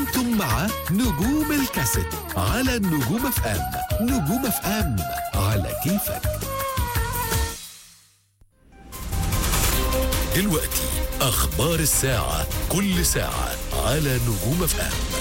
أنتم مع نجوم الكاسيت على نجوم اف ام. نجوم اف ام على كيفك. دلوقتي أخبار الساعة، كل ساعة على نجوم اف ام.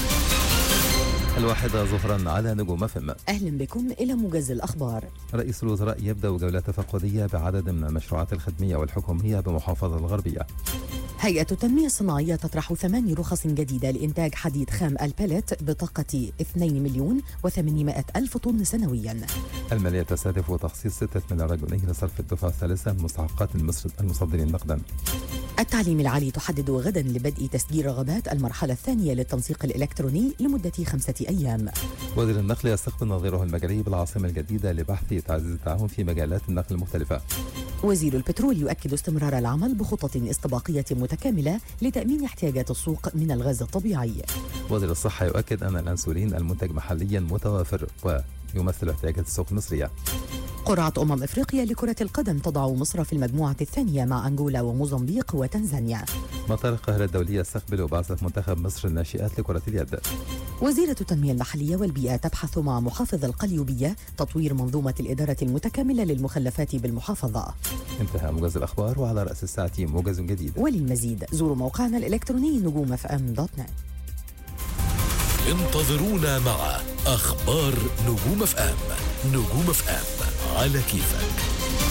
1 ظهرا على نجوم اف ام. أهلا بكم إلى موجز الأخبار. رئيس الوزراء يبدأ جولة تفقدية بعدد من المشروعات الخدمية والحكومية بمحافظة الغربية. هيئة التنمية الصناعية تطرح 8 رخص جديدة لإنتاج حديد خام البلت بطاقة 2,800,000 طن سنويا. المالية تستهدف تخصيص 6 مليار جنيه لصرف الدفعة الثالثة من مستحقات المصدرين نقدا. التعليم العالي تحدد غدا لبدء تسجيل رغبات المرحلة الثانية للتنسيق الإلكتروني لمدة 5 أيام. وزير النقل يستقبل نظيره المجري بالعاصمة الجديدة لبحث تعزيز التعاون في مجالات النقل المختلفة. وزير البترول يؤكد استمرار العمل بخطط استباقية متكاملة لتأمين احتياجات السوق من الغاز الطبيعي. وزير الصحة يؤكد أن الأنسولين المنتج محليا متوافر ويمثل احتياجات السوق المصرية. قرعة أفريقيا لكرة القدم تضع مصر في المجموعة الثانية مع أنغولا وموزمبيق وتنزانيا. مطار القاهرة الدولية يستقبل بعثة منتخب مصر الناشئات لكرة اليد. وزيرة التنمية المحلية والبيئة تبحث مع محافظ القليوبية تطوير منظومة الإدارة المتكاملة للمخلفات بالمحافظة. انتهى موجز الأخبار، وعلى رأس الساعة موجز جديد. وللمزيد زوروا موقعنا الإلكتروني نجومfm.net. انتظرونا مع أخبار نجوم اف ام. نجوم اف ام على كيفك.